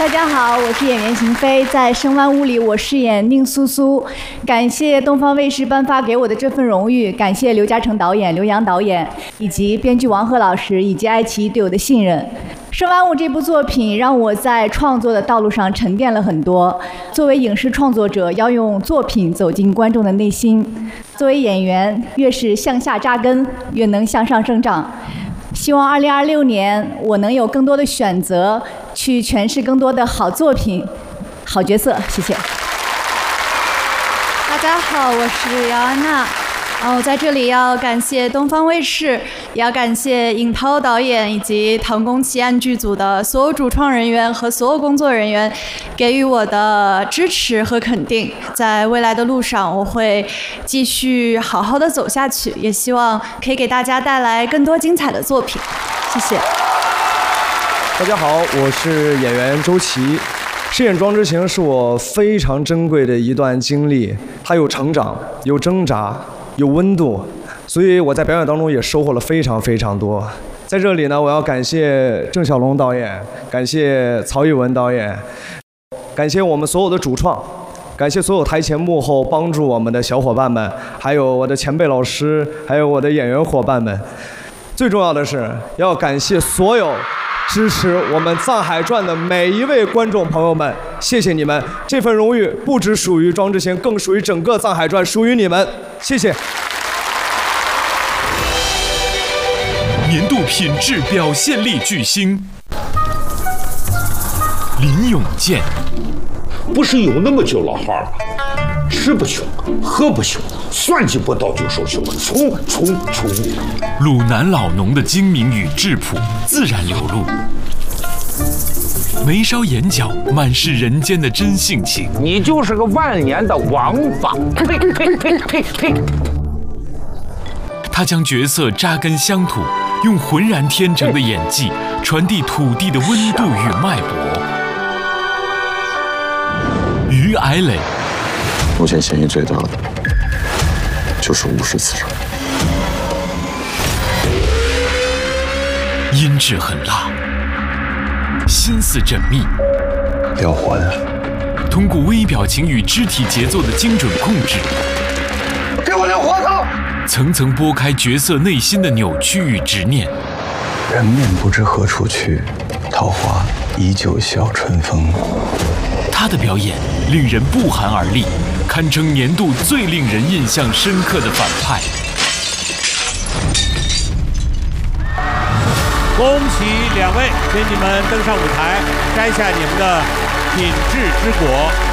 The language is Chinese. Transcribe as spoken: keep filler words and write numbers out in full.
大家好，我是演员邢飞，在《生湾屋》里我饰演宁苏苏。感谢东方卫视颁发给我的这份荣誉，感谢刘嘉诚导演、刘洋导演以及编剧王鹤老师以及爱奇艺对我的信任。《生湾屋》这部作品让我在创作的道路上沉淀了很多。作为影视创作者，要用作品走进观众的内心；作为演员，越是向下扎根，越能向上生长。希望二零二六年我能有更多的选择，去诠释更多的好作品、好角色。谢谢。 大家好，我是姚安娜。嗯，我在这里要感谢东方卫视，也要感谢尹涛导演以及唐宫奇案剧组的所有主创人员和所有工作人员给予我的支持和肯定。在未来的路上，我会继续好好的走下去，也希望可以给大家带来更多精彩的作品。谢谢。 大家好，我是演员周琦。饰演庄之行是我非常珍贵的一段经历，它有成长，有挣扎，有温度，所以我在表演当中也收获了非常非常多。在这里呢，我要感谢郑晓龙导演，感谢曹艺文导演，感谢我们所有的主创，感谢所有台前幕后帮助我们的小伙伴们，还有我的前辈老师，还有我的演员伙伴们。最重要的是要感谢所有支持我们《藏海传》的每一位观众朋友们，谢谢你们！这份荣誉不只属于庄之行，更属于整个《藏海传》，属于你们，谢谢。 年度品质表现力巨星林永健， 不是有那么句老话吗？吃不穷，喝不穷，算计不到就说穷，穷穷穷。 鲁南老农的精明与质朴自然流露，眉梢眼角满是人间的真性情。 你就是个万年的王法！呸呸呸呸呸！ 他将角色扎根乡土，用浑然天成的演技传递土地的温度与脉搏。于矮磊， 目前嫌疑最大的就是无视死者。 音质很辣，心思缜密， 要还啊！ 通过微表情与肢体节奏的精准控制， 给我留活口！ 层层拨开角色内心的扭曲与执念。 人面不知何处去，桃花依旧笑春风。 他的表演令人不寒而栗，堪称年度最令人印象深刻的反派。 恭喜两位，请你们登上舞台，摘下你们的品质之果。